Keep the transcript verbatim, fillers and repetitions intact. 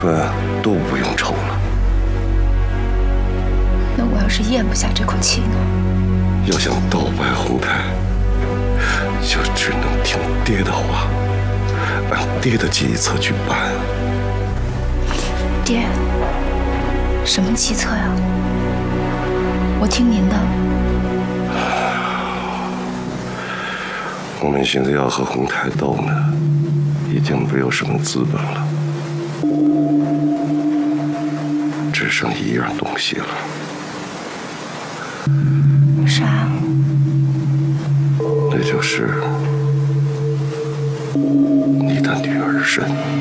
饭都不用愁了。 那我要是咽不下这口气呢？ 要想倒败洪泰，就只能听爹的话，按爹的计策去办。 爹，什么计策呀？我听您的。 我们现在要和洪泰斗呢，已经没有什么资本了，只剩一样东西了。 啥？ 那就是你的女儿身。